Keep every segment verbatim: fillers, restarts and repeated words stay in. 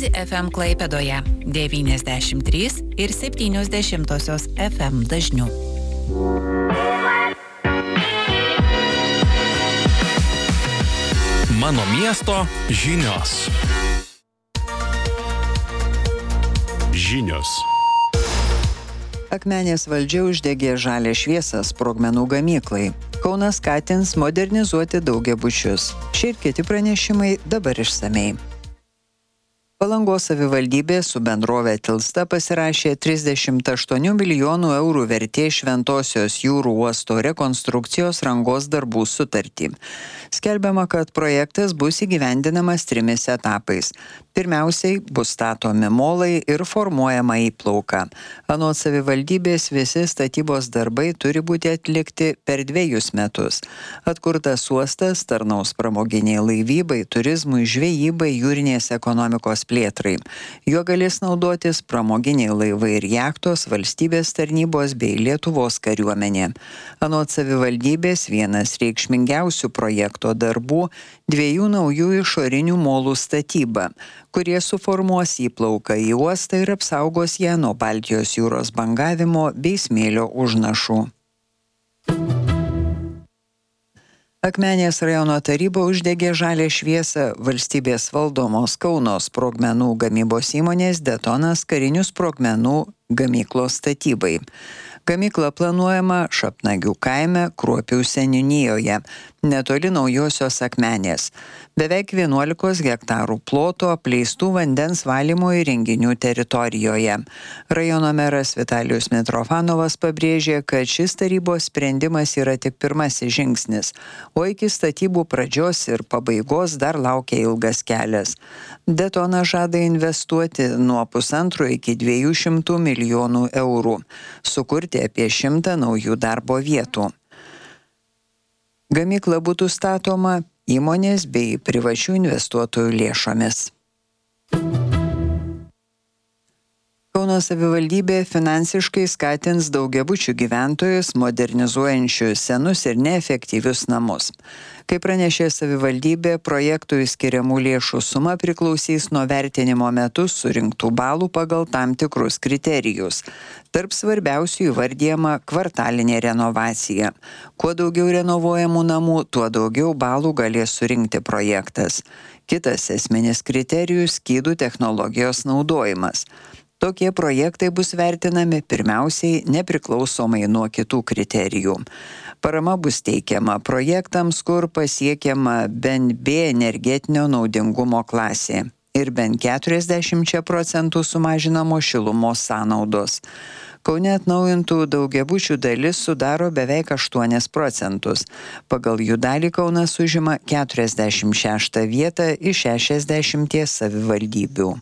Easy F M Klaipėdoje devyniasdešimt trys ir septynios dešimtosios F M dažniu. Mano miesto žinios. Žinios. Akmenės valdžia uždegė žalią šviesą sprogmenų gamyklai. Kaunas skatins modernizuoti daugiabučius. Šie ir kiti pranešimai dabar išsamei. Palangos savivaldybė su bendrove Tilsta pasirašė trisdešimt aštuonių milijonų eurų vertės Šventosios jūrų uosto rekonstrukcijos rangos darbų sutartį. Skelbiama, kad projektas bus įgyvendinamas trimis etapais. Pirmiausiai bus statomi molai ir formuojama įplauka. Anot savivaldybės visi statybos darbai turi būti atlikti per dviejus metus. Atkurtas uostas tarnaus pramoginiai laivybai, turizmui, žvejybai, jūrinės ekonomikos plėtrai. Juo galės naudotis pramoginiai laivai ir jachtos, valstybės tarnybos bei Lietuvos kariuomenė. Anot savivaldybės vienas reikšmingiausių projekto darbų dviejų naujų išorinių molų statyba, kurie suformuos įplauką į uostą ir apsaugos ją nuo Baltijos jūros bangavimo bei smėlio užnašų. Akmenės rajono taryba uždegė žalią šviesą valstybės valdomos Kauno sprogmenų gamybos įmonės Detonas karinių sprogmenų gamyklos statybai. Gamykla planuojama Šapnagių kaime Kruopių seniūnijoje, netoli Naujosios Akmenės. Beveik vienuolikos hektarų ploto apleistų vandens valymo įrenginių teritorijoje. Rajono meras Vitalijus Mitrofanovas pabrėžė, kad šis tarybos sprendimas yra tik pirmasis žingsnis, o iki statybų pradžios ir pabaigos dar laukia ilgas kelias. Detona žada investuoti nuo pusantro iki dviejų šimtų milijonų eurų, sukurti apie šimtą naujų darbo vietų. Gamykla būtų statoma įmonės bei privačių investuotojų lėšomis. Kauno savivaldybė finansiškai skatins daugiabučių gyventojus modernizuojančius senus ir neefektyvius namus. Kaip pranešė savivaldybė, projektui skiriamų lėšų suma priklausys nuo vertinimo metu surinktų balų pagal tam tikrus kriterijus. Tarp svarbiausių įvardijama kvartalinė renovacija. Kuo daugiau renovuojamų namų, tuo daugiau balų galės surinkti projektas. Kitas esminis kriterijus – skydų technologijos naudojimas. Tokie projektai bus vertinami pirmiausiai nepriklausomai nuo kitų kriterijų. Parama bus teikiama projektams, kur pasiekiama bent B energetinio naudingumo klasė ir bent keturiasdešimt procentų sumažinamo šilumos sąnaudos. Kaune atnaujintų daugiabučių dalis sudaro beveik aštuonis procentus. Pagal jų dalį Kaunas užima keturiasdešimt šeštą vietą iš šešiasdešimties savivaldybių.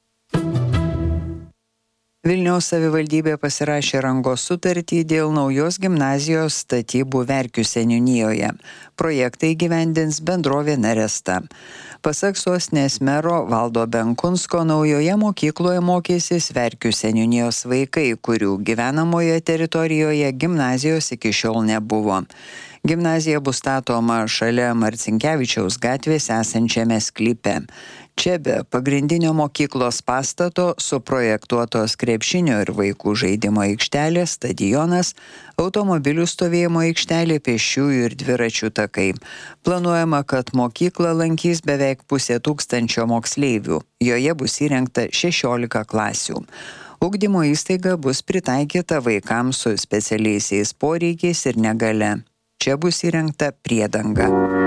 Vilniaus savivaldybė pasirašė rangos sutartį dėl naujos gimnazijos statybų Verkių seniūnijoje. Projektą įgyvendins bendrovė Naresta. Pasak sostinės mero Valdo Benkunsko, naujoje mokykloje mokysis Verkių seniūnijos vaikai, kurių gyvenamoje teritorijoje gimnazijos iki šiol nebuvo. Gimnazija bus statoma šalia Marcinkevičiaus gatvės esančiame sklype. Čia be pagrindinio mokyklos pastato suprojektuotos krepšinio ir vaikų žaidimo aikštelė, stadionas, automobilių stovėjimo aikštelė, pėsčiųjų ir dviračių takai. Planuojama, kad mokyklą lankys beveik pusė tūkstančio moksleivių. Joje bus įrengta šešiolika klasių. Ugdymo įstaiga bus pritaikyta vaikams su specialiaisiais poreikiais ir negalia. Čia bus įrengta priedanga.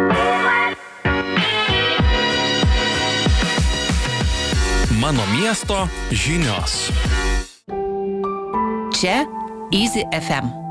Mano miesto žinios. Čia Easy F M.